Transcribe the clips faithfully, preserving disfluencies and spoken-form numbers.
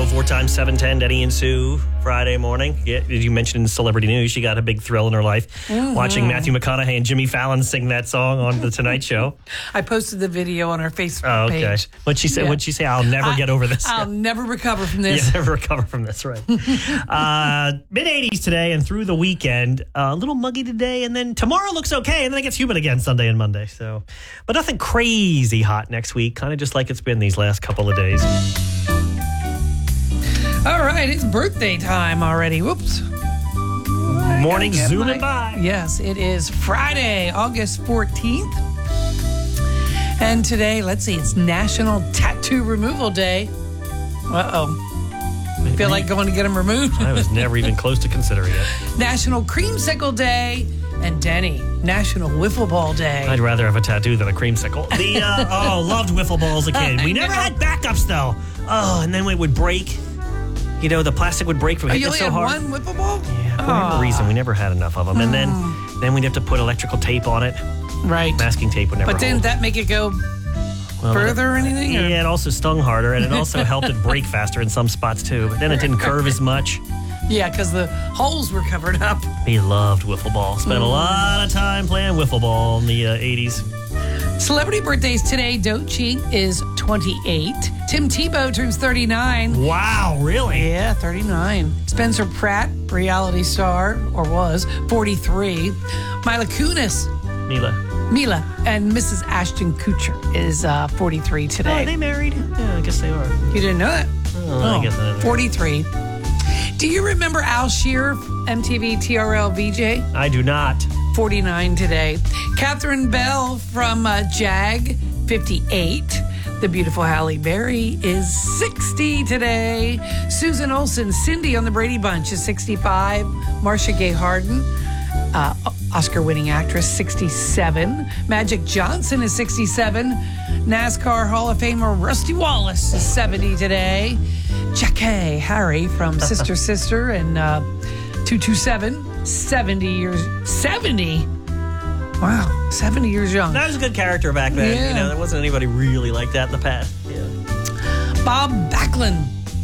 four times seven ten, Denny and Sue, Friday morning. Yeah, did you mention in Celebrity News, she got a big thrill in her life mm-hmm. watching Matthew McConaughey and Jimmy Fallon sing that song on The Tonight Show. I posted the video on our Facebook oh, okay. page. What'd she say? Yeah. What'd she say? I'll never I, get over this. I'll never recover from this. Yeah, never recover from this, right. uh, mid eighties today and through the weekend. Uh, a little muggy today, and then tomorrow looks okay, and then it gets humid again Sunday and Monday. So, but nothing crazy hot next week, kind of just like it's been these last couple of days. All right, it's birthday time already. Whoops. Morning zooming my, by. Yes, it is Friday, August fourteenth. And today, let's see, it's National Tattoo Removal Day. Uh-oh. Feel like going to get them removed? I was never even close to considering it. National Creamsicle Day. And Denny, National Wiffle Ball Day. I'd rather have a tattoo than a creamsicle. The uh, oh, loved wiffle ball as a kid. We never had backups, though. Oh, and then it would break. You know, the plastic would break from oh, hitting it so hard. You only had one wiffle ball? Yeah, for whatever reason, we never had enough of them. And then, then we'd have to put electrical tape on it. Right. Masking tape would never But didn't hold. that make it go well, further it, or anything? Yeah, or? it also stung harder, and it also helped it break faster in some spots, too. But then it didn't curve as much. Yeah, because the holes were covered up. He loved wiffle ball. Spent mm. a lot of time playing wiffle ball in the uh, eighties. Celebrity birthdays today. Doechii is twenty-eight. Tim Tebow turns thirty-nine. Wow, really? Yeah, thirty-nine. Spencer Pratt, reality star, or was, forty-three. Mila Kunis. Mila. Mila. And Missus Ashton Kutcher is uh, forty-three today. Oh, are they married? Yeah, I guess they are. You didn't know that? Oh, oh I guess I didn't. forty-three. Do you remember Al Shearer, M T V T R L V J? I do not. forty-nine today. Catherine Bell from uh, JAG, fifty-eight. The beautiful Halle Berry is sixty today. Susan Olsen, Cindy on the Brady Bunch is sixty-five. Marcia Gay Harden, uh, Oscar-winning actress, sixty-seven. Magic Johnson is sixty-seven. NASCAR Hall of Famer Rusty Wallace is seventy today. Jackée Harry from Sister Sister and uh, two two seven, seventy years, seventy? Wow, seventy years young. That was a good character back then. Yeah. You know, there wasn't anybody really like that in the past. Yeah. Bob Backlund.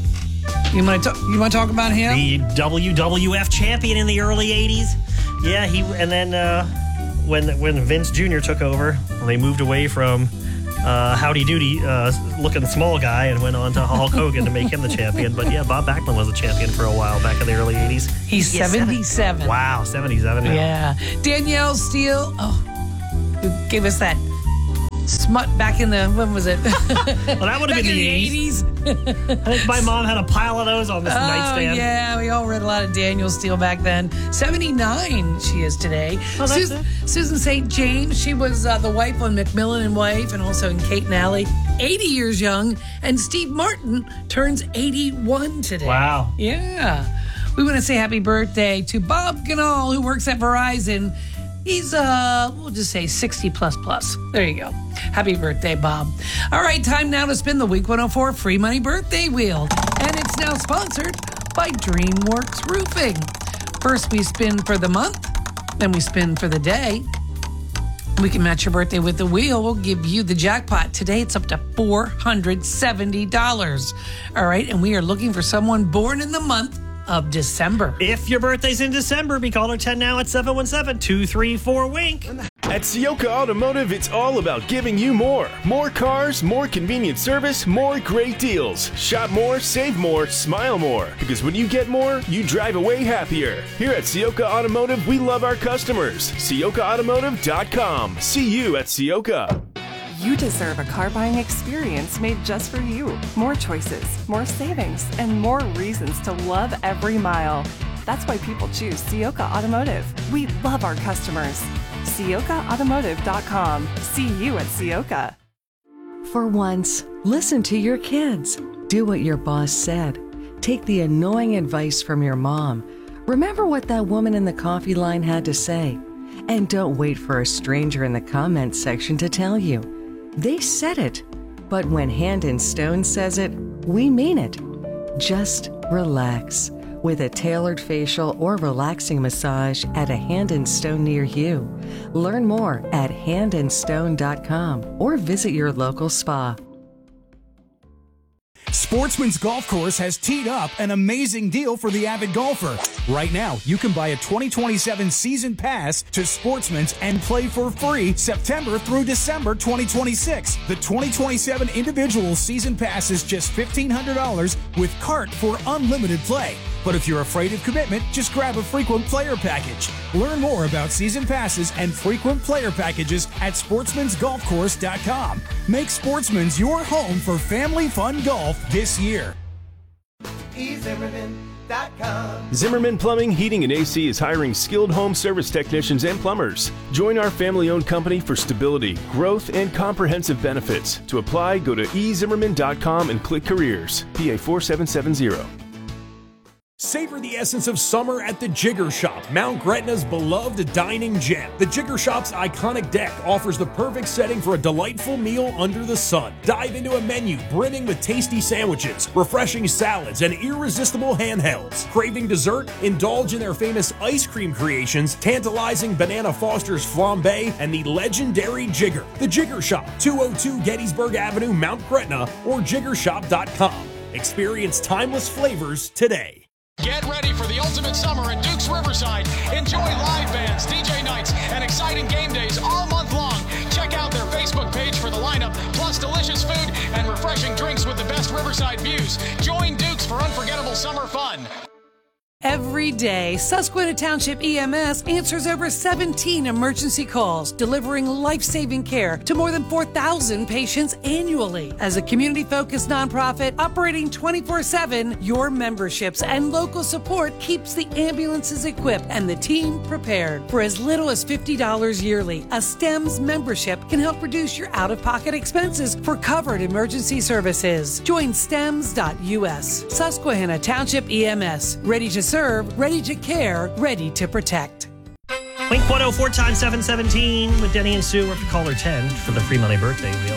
You want to talk, you want to talk about him? The W W F champion in the early eighties. Yeah, he and then uh, when when Vince Junior took over, when they moved away from uh, Howdy Doody uh, looking small guy and went on to Hulk Hogan to make him the champion. But yeah, Bob Backlund was the champion for a while back in the early eighties. He's yeah, seventy-seven. Wow, seventy-seven. Yeah. Danielle Steele, oh, who gave us that smut back in the, when was it? Well, that would have been the eighties. I think my mom had a pile of those on this oh, nightstand. Yeah, we all read a lot of Danielle Steele back then. seventy-nine she is today. Oh, that's Susan, Susan Saint James, she was uh, the wife on Macmillan and Wife and also in Kate and Alley. eighty years young. And Steve Martin turns eighty-one today. Wow. Yeah. We want to say happy birthday to Bob Ganal, who works at Verizon. He's, uh, we'll just say sixty plus plus. There you go. Happy birthday, Bob. All right, time now to spin the Week one oh four Free Money Birthday Wheel. And it's now sponsored by DreamWorks Roofing. First, we spin for the month. Then we spin for the day. We can match your birthday with the wheel. We'll give you the jackpot. Today, it's up to four hundred seventy dollars. All right, and we are looking for someone born in the month of December. If your birthday's in December, be caller ten now at seven one seven, two three four, wink. At Ciocca Automotive, it's all about giving you more. More cars, more convenient service, more great deals. Shop more, save more, smile more. Because when you get more, you drive away happier. Here at Ciocca Automotive, we love our customers. Ciocca Automotive dot com. See you at Ciocca. You deserve a car buying experience made just for you. More choices, more savings, and more reasons to love every mile. That's why people choose Ciocca Automotive. We love our customers. Ciocca Automotive dot com. See you at Ciocca. For once, listen to your kids. Do what your boss said. Take the annoying advice from your mom. Remember what that woman in the coffee line had to say. And don't wait for a stranger in the comments section to tell you. They said it, but when Hand and Stone says it, we mean it. Just relax with a tailored facial or relaxing massage at a Hand and Stone near you. Learn more at hand and stone dot com or visit your local spa. Sportsman's Golf Course has teed up an amazing deal for the avid golfer. Right now, you can buy a twenty twenty-seven season pass to Sportsman's and play for free September through December twenty twenty-six. The twenty twenty-seven individual season pass is just fifteen hundred dollars with cart for unlimited play. But if you're afraid of commitment, just grab a frequent player package. Learn more about season passes and frequent player packages at sportsmans golf course dot com. Make Sportsman's your home for family fun golf this year. e zimmerman dot com. Zimmerman Plumbing, Heating, and A C is hiring skilled home service technicians and plumbers. Join our family-owned company for stability, growth, and comprehensive benefits. To apply, go to e zimmerman dot com and click Careers. P A four seven seven zero. Savor the essence of summer at the Jigger Shop, Mount Gretna's beloved dining gem. The Jigger Shop's iconic deck offers the perfect setting for a delightful meal under the sun. Dive into a menu brimming with tasty sandwiches, refreshing salads, and irresistible handhelds. Craving dessert? Indulge in their famous ice cream creations, tantalizing Banana Foster's flambe, and the legendary Jigger. The Jigger Shop, two oh two Gettysburg Avenue, Mount Gretna, or jigger shop dot com. Experience timeless flavors today. Get ready for the ultimate summer at Duke's Riverside. Enjoy live bands, D J nights, and exciting game days all month long. Check out their Facebook page for the lineup, plus delicious food and refreshing drinks with the best Riverside views. Join Duke's for unforgettable summer fun. Every day, Susquehanna Township E M S answers over seventeen emergency calls, delivering life-saving care to more than four thousand patients annually. As a community-focused nonprofit operating twenty-four seven, your memberships and local support keeps the ambulances equipped and the team prepared. For as little as fifty dollars yearly, a STEMS membership can help reduce your out-of-pocket expenses for covered emergency services. Join stems dot U S. Susquehanna Township E M S. Ready to serve, ready to care, ready to protect. Wink one oh four times seven seventeen with Denny and Sue. We're to caller ten for the free money birthday wheel.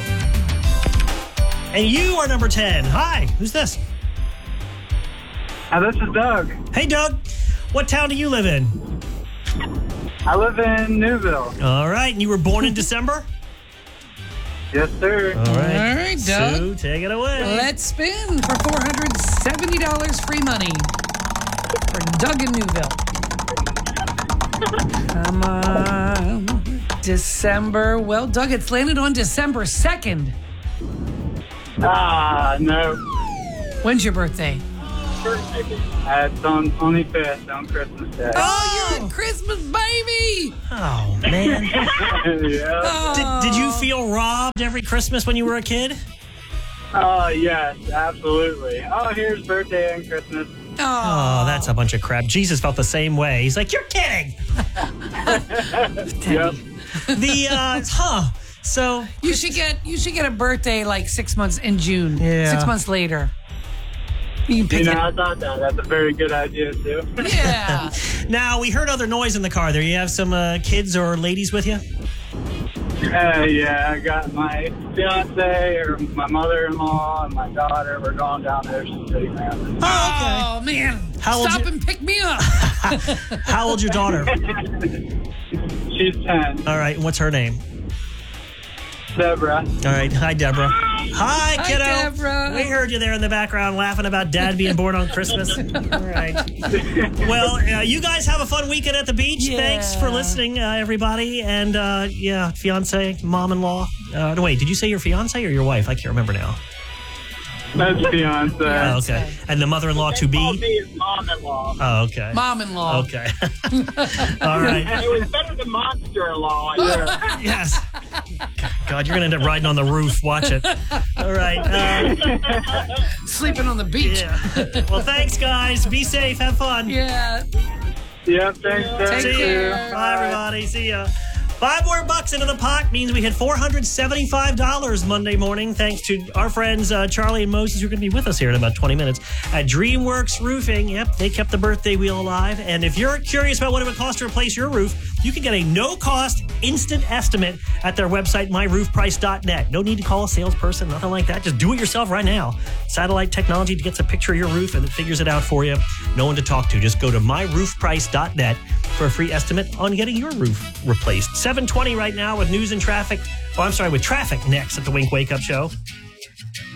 And you are number ten. Hi, who's this? Uh, this is Doug. Hey, Doug. What town do you live in? I live in Newville. All right. And you were born in December? Yes, sir. All right. All right, Doug. Sue, take it away. Let's spin for four hundred seventy dollars free money for Doug in Newville. Come on. December. Well, Doug, it's landed on December second. Ah, no. When's your birthday? Uh, it's on twenty-fifth, on Christmas Day. Oh, you're a Christmas baby. Oh, man. yeah. Oh. Did, did you feel robbed every Christmas when you were a kid? Oh, yes, absolutely. Oh, here's birthday and Christmas. Oh, that's a bunch of crap. Jesus felt the same way. He's like, you're kidding. Yep. The, uh, huh. So. You should get you should get a birthday like six months in June. Yeah. Six months later. You can pick You know, it. I thought that. That's a very good idea, too. Yeah. Now, we heard other noise in the car there. You have some uh, kids or ladies with you? Uh, yeah, I got my fiance or my mother-in-law and my daughter. We're going down there. She's sitting around. Oh, man. How old Stop you- and pick me up. How old's your daughter? She's ten. All right. What's her name? Deborah. All right. Hi, Deborah. Hi, Hi, kiddo. Deborah. We heard you there in the background laughing about Dad being born on Christmas. All right. Well, uh, you guys have a fun weekend at the beach. Yeah. Thanks for listening, uh, everybody. And, uh, yeah, fiance, mom-in-law. Uh, no, wait, did you say your fiance or your wife? I can't remember now. That's fiance. Oh, okay. And the mother-in-law to Call be? me his mom-in-law. Oh, okay. Mom-in-law. Okay. All right. It was better than monster-in-law. Yeah. Yes. God, you're going to end up riding on the roof. Watch it. All right. Uh, Sleeping on the beach. yeah. Well, thanks, guys. Be safe. Have fun. Yeah. Yeah, thanks, thanks. Take See care. ya. Bye, everybody. See ya. Five more bucks into the pot means we hit four hundred seventy-five dollars Monday morning, thanks to our friends uh, Charlie and Moses, who are going to be with us here in about twenty minutes at DreamWorks Roofing. Yep, they kept the birthday wheel alive. And if you're curious about what it would cost to replace your roof, you can get a no-cost instant estimate at their website, my roof price dot net. No need to call a salesperson, nothing like that. Just do it yourself right now. Satellite technology gets a picture of your roof and it figures it out for you. No one to talk to. Just go to my roof price dot net for a free estimate on getting your roof replaced. seven twenty right now with news and traffic. Oh, I'm sorry, with traffic next at the Wink Wake Up Show.